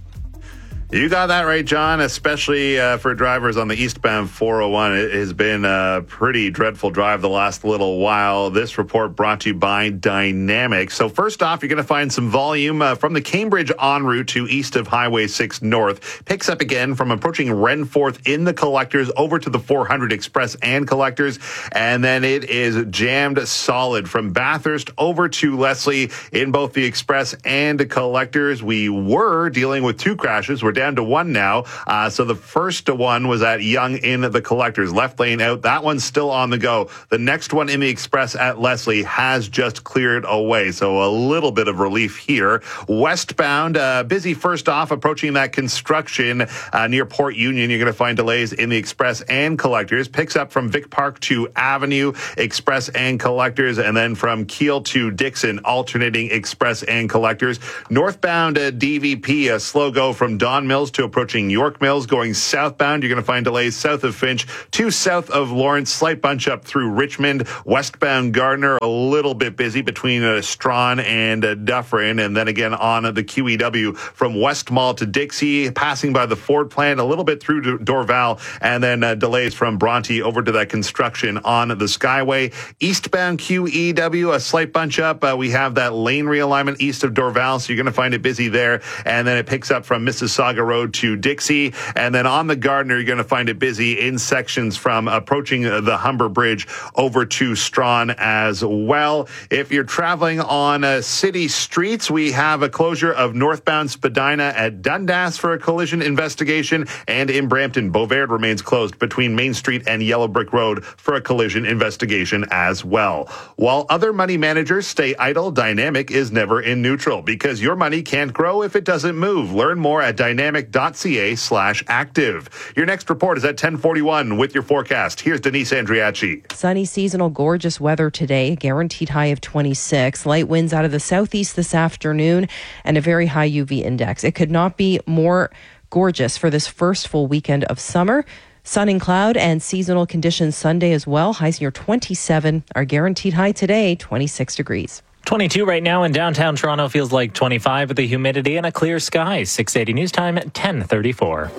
You got that right, John, especially uh, for drivers on the eastbound four oh one. It has been a pretty dreadful drive the last little while. This report brought to you by Dynamic. So first off, you're going to find some volume uh, from the Cambridge en route to east of Highway six North. Picks up again from approaching Renforth in the collectors over to the four hundred Express and collectors. And then it is jammed solid from Bathurst over to Leslie in both the Express and the collectors. We were dealing with two crashes. We're down to one now. Uh, so the first one was at Young in the collectors. Left lane out. That one's still on the go. The next one in the Express at Leslie has just cleared away. So a little bit of relief here. Westbound, uh, busy first off, approaching that construction uh, near Port Union. You're going to find delays in the Express and collectors. Picks up from Vic Park to Avenue, Express and collectors. And then from Kiel to Dixon, alternating Express and collectors. Northbound uh, D V P, a slow go from Don Mills to approaching York Mills. Going southbound, you're going to find delays south of Finch to south of Lawrence. Slight bunch up through Richmond. Westbound Gardner, a little bit busy between uh, Strawn and uh, Dufferin. And then again on uh, the Q E W from West Mall to Dixie, passing by the Ford plant, a little bit through to Dorval, and then uh, delays from Bronte over to that construction on the Skyway. Eastbound Q E W, a slight bunch up. Uh, we have that lane realignment east of Dorval, so you're going to find it busy there. And then it picks up from Mississauga Road to Dixie. And then on the Gardner, you're going to find it busy in sections from approaching the Humber Bridge over to Strawn as well. If you're traveling on uh, city streets, we have a closure of northbound Spadina at Dundas for a collision investigation. And in Brampton, Beauvais remains closed between Main Street and Yellow Brick Road for a collision investigation as well. While other money managers stay idle, Dynamic is never in neutral because your money can't grow if it doesn't move. Learn more at dynamic.ca slash active. Your next report is at ten forty-one with your forecast. Here's Denise Andriachi. Sunny, seasonal, gorgeous weather today. Guaranteed high of twenty-six. Light winds out of the southeast this afternoon and a very high U V index. It could not be more gorgeous for this first full weekend of summer. Sun and cloud and seasonal conditions Sunday as well. Highs near twenty-seven. Our guaranteed high today, twenty-six degrees. twenty-two right now in downtown Toronto. Feels like twenty-five with the humidity and a clear sky. six eighty News Time, ten thirty-four.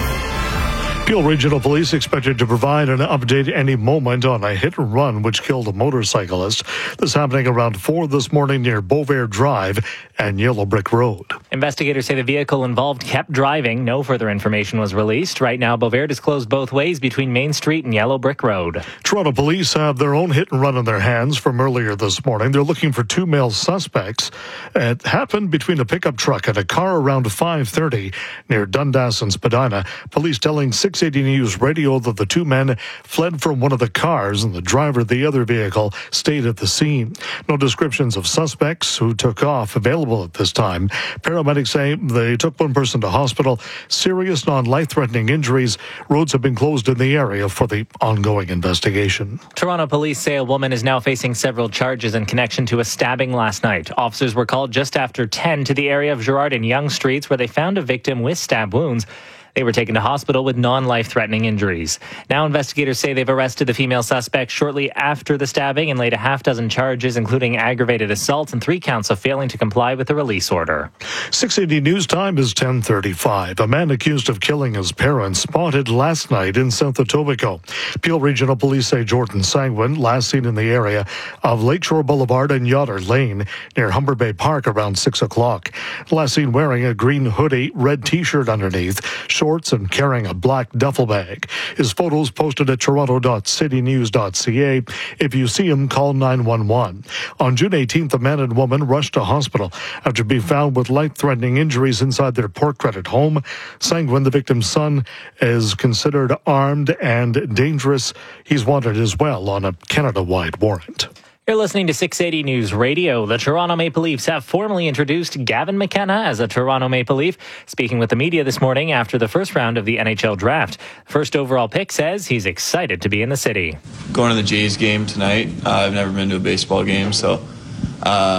Peel Regional Police expected to provide an update any moment on a hit and run which killed a motorcyclist. This happening around four this morning near Beauvais Drive and Yellow Brick Road. Investigators say the vehicle involved kept driving. No further information was released. Right now, Beauvais is closed both ways between Main Street and Yellow Brick Road. Toronto police have their own hit and run in their hands from earlier this morning. They're looking for two male suspects. It happened between a pickup truck and a car around five thirty near Dundas and Spadina. Police telling six eighty News Radio that the two men fled from one of the cars and the driver of the other vehicle stayed at the scene. No descriptions of suspects who took off available at this time. Paramedics say they took one person to hospital. Serious non-life-threatening injuries. Roads have been closed in the area for the ongoing investigation. Toronto police say a woman is now facing several charges in connection to a stabbing last night. Officers were called just after ten to the area of Gerrard and Yonge Streets where they found a victim with stab wounds. They were taken to hospital with non-life-threatening injuries. Now investigators say they've arrested the female suspect shortly after the stabbing and laid a half dozen charges, including aggravated assault and three counts of failing to comply with the release order. six eighty News Time is ten thirty-five. A man accused of killing his parents spotted last night in South Etobicoke. Peel Regional Police say Jordan Sangwin, last seen in the area of Lakeshore Boulevard and Yoder Lane near Humber Bay Park around six o'clock. Last seen wearing a green hoodie, red T-shirt underneath, shorts and carrying a black duffel bag. His photos posted at toronto dot city news dot c a. If you see him, call nine one one. On June eighteenth, a man and woman rushed to hospital after being found with life-threatening injuries inside their Port Credit home. Sangwin, the victim's son, is considered armed and dangerous. He's wanted as well on a Canada-wide warrant. You're listening to six eighty News Radio. The Toronto Maple Leafs have formally introduced Gavin McKenna as a Toronto Maple Leaf, speaking with the media this morning after the first round of the N H L draft. First overall pick says he's excited to be in the city. Going to the Jays game tonight. Uh, I've never been to a baseball game, so uh,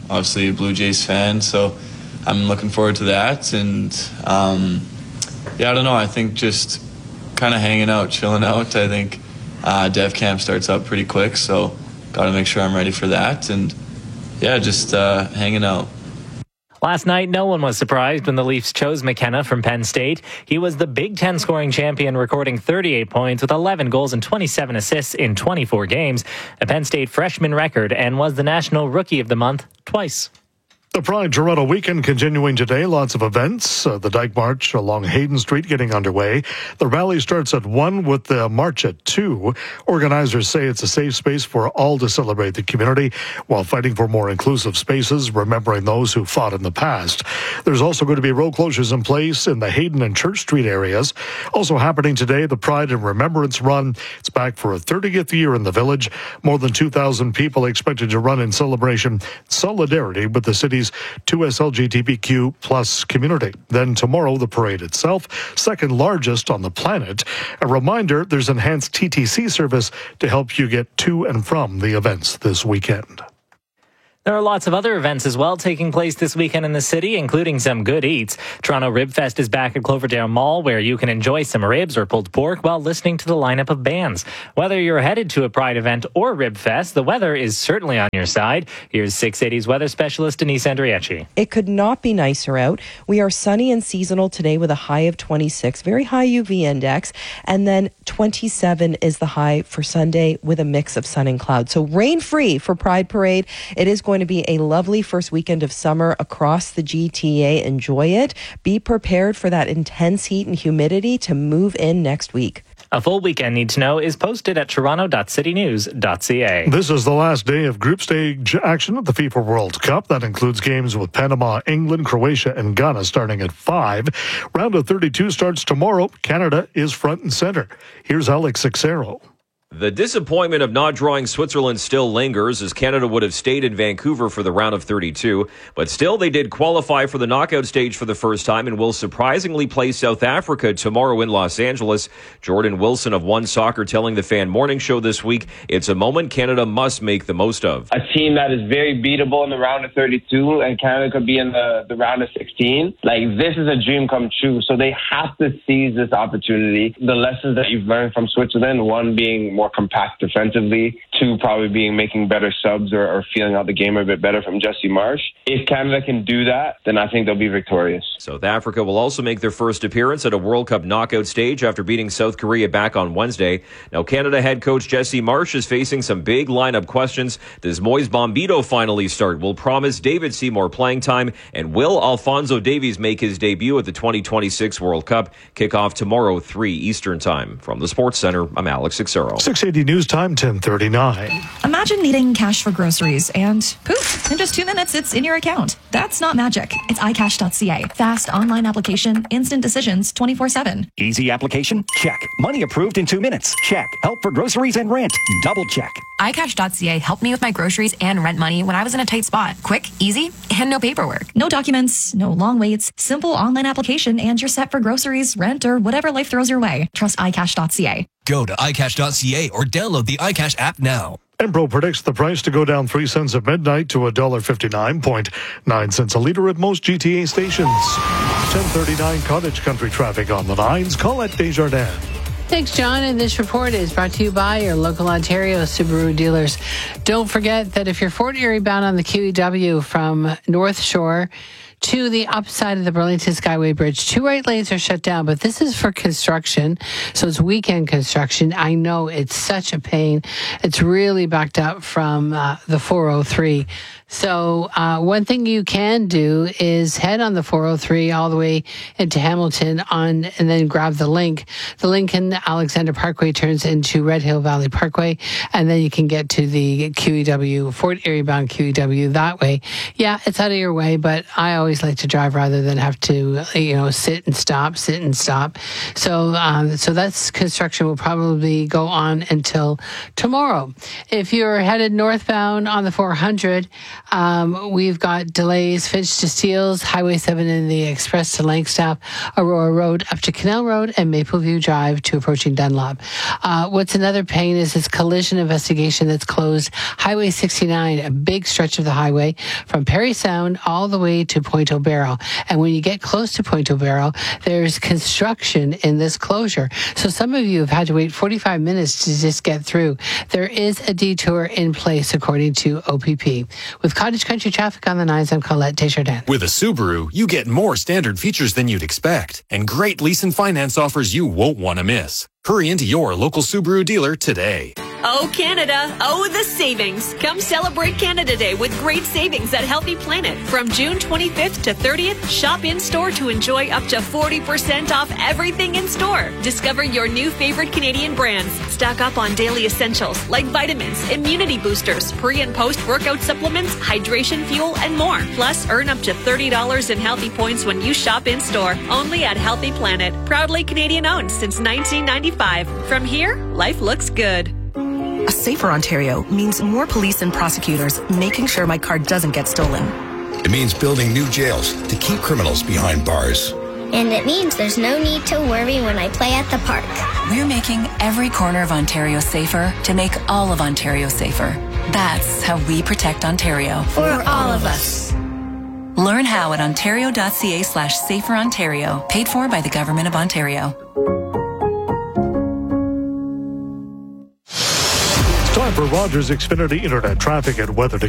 obviously a Blue Jays fan, so I'm looking forward to that. And um, yeah, I don't know. I think just kind of hanging out, chilling out. I think uh, Dev Camp starts up pretty quick, so got to make sure I'm ready for that. And yeah, just uh, hanging out. Last night, no one was surprised when the Leafs chose McKenna from Penn State. He was the Big Ten scoring champion, recording thirty-eight points with eleven goals and twenty-seven assists in twenty-four games, a Penn State freshman record, and was the National Rookie of the Month twice. The Pride Toronto weekend continuing today. Lots of events. Uh, the Dyke March along Hayden Street getting underway. The rally starts at one with the march at two. Organizers say it's a safe space for all to celebrate the community while fighting for more inclusive spaces, remembering those who fought in the past. There's also going to be road closures in place in the Hayden and Church Street areas. Also happening today, the Pride and Remembrance Run. It's back for a thirtieth year in the village. More than two thousand people expected to run in celebration, solidarity with the city's two S L G B T Q plus community. Then tomorrow, the parade itself, second largest on the planet. A reminder, there's enhanced T T C service to help you get to and from the events this weekend. There are lots of other events as well taking place this weekend in the city, including some good eats. Toronto Rib Fest is back at Cloverdale Mall, where you can enjoy some ribs or pulled pork while listening to the lineup of bands. Whether you're headed to a Pride event or Rib Fest, the weather is certainly on your side. Here's six eighty's weather specialist Denise Andriachi. It could not be nicer out. We are sunny and seasonal today with a high of twenty-six, very high U V index, and then twenty-seven is the high for Sunday with a mix of sun and cloud. So rain-free for Pride Parade. It is going to be a lovely first weekend of summer across the G T A. Enjoy it. Be prepared for that intense heat and humidity to move in next week. A full weekend need to know is posted at toronto dot city news dot c a. This is the last day of group stage action at the FIFA World Cup. That includes games with Panama, England, Croatia, and Ghana starting at five. Round of thirty-two starts tomorrow. Canada is front and center. Here's Alex Sixero. The disappointment of not drawing Switzerland still lingers, as Canada would have stayed in Vancouver for the round of thirty-two. But still, they did qualify for the knockout stage for the first time and will surprisingly play South Africa tomorrow in Los Angeles. Jordan Wilson of One Soccer telling the Fan Morning Show this week, it's a moment Canada must make the most of. A team that is very beatable in the round of thirty-two, and Canada could be in the, the round of sixteen. Like, this is a dream come true, so they have to seize this opportunity. The lessons that you've learned from Switzerland, one being more compact defensively, two probably being making better subs or, or feeling out the game a bit better from Jesse Marsh. If Canada can do that, then I think they'll be victorious. South Africa will also make their first appearance at a World Cup knockout stage after beating South Korea back on Wednesday. Now, Canada head coach Jesse Marsh is facing some big lineup questions. Does Moise Bombito finally start? Will promise David Seymour playing time? And will Alphonso Davies make his debut at the twenty twenty-six World Cup? Kickoff tomorrow, three Eastern Time. From the Sports Center, I'm Alex Sixero. six eighty News Time, ten thirty-nine. Imagine needing cash for groceries and poof, in just two minutes, it's in your account. That's not magic. It's i cash dot c a. Fast online application, instant decisions, twenty-four seven. Easy application? Check. Money approved in two minutes? Check. Help for groceries and rent? Double check. i cash dot c a helped me with my groceries and rent money when I was in a tight spot. Quick, easy, and no paperwork. No documents, no long waits, simple online application, and you're set for groceries, rent, or whatever life throws your way. Trust i cash dot c a. Go to i cash dot c a or download the iCash app now. Enpro predicts the price to go down three cents at midnight to one dollar fifty-nine point nine cents a litre at most G T A stations. ten thirty-nine Cottage Country traffic on the lines. Colette Desjardins. Thanks, John. And this report is brought to you by your local Ontario Subaru dealers. Don't forget that if you're Fort Erie bound on the Q E W from North Shore to the upside of the Burlington Skyway Bridge, two right lanes are shut down, but this is for construction, so it's weekend construction. I know it's such a pain. It's really backed up from uh, the four oh three. So uh, one thing you can do is head on the four oh three all the way into Hamilton on, and then grab the link. The Lincoln Alexander Parkway turns into Red Hill Valley Parkway, and then you can get to the Q E W, Fort Erie bound Q E W that way. Yeah, it's out of your way, but I always always like to drive rather than have to, you know, sit and stop, sit and stop. So, um, so that's construction will probably go on until tomorrow. If you're headed northbound on the four hundred, um, we've got delays, Finch to Steeles, Highway seven in the Express to Langstaff, Aurora Road up to Canal Road, and Mapleview Drive to approaching Dunlop. Uh, what's another pain is this collision investigation that's closed Highway sixty-nine, a big stretch of the highway from Perry Sound all the way to Point O'Barrow. And when you get close to Point O'Barrow, there's construction in this closure. So some of you have had to wait forty-five minutes to just get through. There is a detour in place, according to O P P. With Cottage Country traffic on the nines, I'm Colette Desjardins. With a Subaru, you get more standard features than you'd expect, and great lease and finance offers you won't want to miss. Hurry into your local Subaru dealer today. Oh, Canada. Oh, the savings. Come celebrate Canada Day with great savings at Healthy Planet. From June twenty-fifth to thirtieth, shop in-store to enjoy up to forty percent off everything in store. Discover your new favorite Canadian brands. Stock up on daily essentials like vitamins, immunity boosters, pre- and post-workout supplements, hydration fuel, and more. Plus, earn up to thirty dollars in healthy points when you shop in-store. Only at Healthy Planet. Proudly Canadian-owned since nineteen ninety-five. From here, life looks good. A safer Ontario means more police and prosecutors making sure my car doesn't get stolen. It means building new jails to keep criminals behind bars. And it means there's no need to worry when I play at the park. We're making every corner of Ontario safer to make all of Ontario safer. That's how we protect Ontario. For all of us. Learn how at ontario.ca slash safer Ontario. Paid for by the Government of Ontario. Time for Rogers Xfinity Internet traffic and weather.